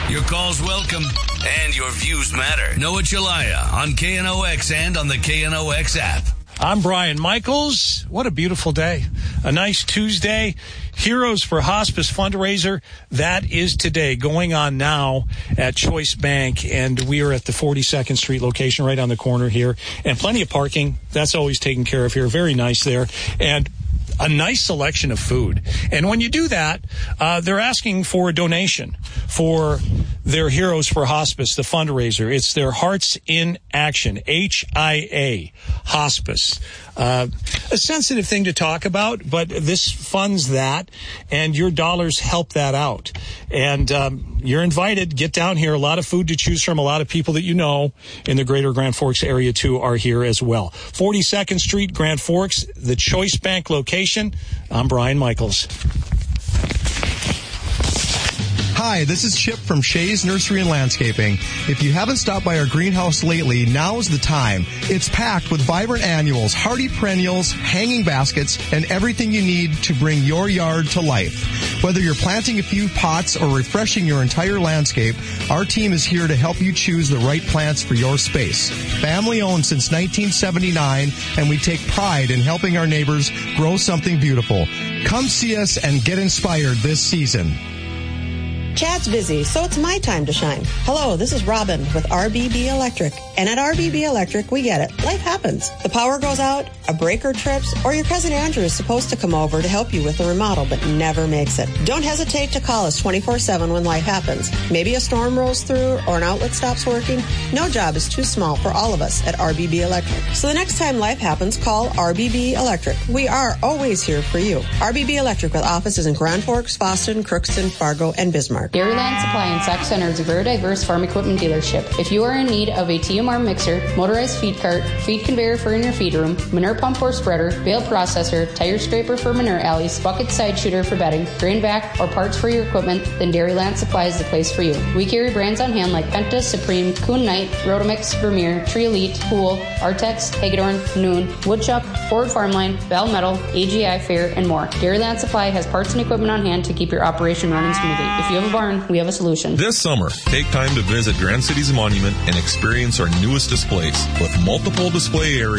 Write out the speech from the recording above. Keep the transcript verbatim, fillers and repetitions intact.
Your call's welcome, and your views matter. Noah Chelaya on K N O X and on the K N O X app. I'm Brian Michaels. What a beautiful day. A nice Tuesday. Heroes for Hospice fundraiser. That is today, going on now at Choice Bank. And we are at the forty-second Street location right on the corner here. And plenty of parking. That's always taken care of here. Very nice there. And a nice selection of food. And when you do that, uh, they're asking for a donation for their Heroes for Hospice, the fundraiser. It's their Hearts in Action, H I A, Hospice. Uh, a sensitive thing to talk about, but this funds that, and your dollars help that out. And um, you're invited. Get down here. A lot of food to choose from. A lot of people that you know in the greater Grand Forks area, too, are here as well. forty-second Street, Grand Forks, the Choice Bank location. I'm Brian Michaels. Hi, this is Chip from Shays Nursery and Landscaping. If you haven't stopped by our greenhouse lately, now's the time. It's packed with vibrant annuals, hardy perennials, hanging baskets, and everything you need to bring your yard to life. Whether you're planting a few pots or refreshing your entire landscape, our team is here to help you choose the right plants for your space. Family owned since nineteen seventy-nine, and we take pride in helping our neighbors grow something beautiful. Come see us and get inspired this season. Chad's busy, so it's my time to shine. Hello, this is Robin with R B B Electric. And at R B B Electric, we get it. Life happens. The power goes out, a breaker trips, or your cousin Andrew is supposed to come over to help you with the remodel, but never makes it. Don't hesitate to call us twenty-four seven when life happens. Maybe a storm rolls through or an outlet stops working. No job is too small for all of us at R B B Electric. So the next time life happens, call R B B Electric. We are always here for you. R B B Electric with offices in Grand Forks, Boston, Crookston, Fargo, and Bismarck. Dairyland Supply and Sac Center is a very diverse farm equipment dealership. If you are in need of a T M R mixer, motorized feed cart, feed conveyor for in your feed room, manure pump or spreader, bale processor, tire scraper for manure alleys, bucket side shooter for bedding, grain vac, or parts for your equipment, then Dairyland Supply is the place for you. We carry brands on hand like Penta, Supreme, Kuhn Knight, Rotomix, Vermeer, Tree Elite, Pool, Artex, Hagedorn, Noon, Woodchuck, Ford Farmline, Bell Metal, A G I Fair, and more. Dairyland Supply has parts and equipment on hand to keep your operation running smoothly. If you have a barn, we have a solution. This summer, take time to visit Grand Cities Monument and experience our newest displays with multiple display areas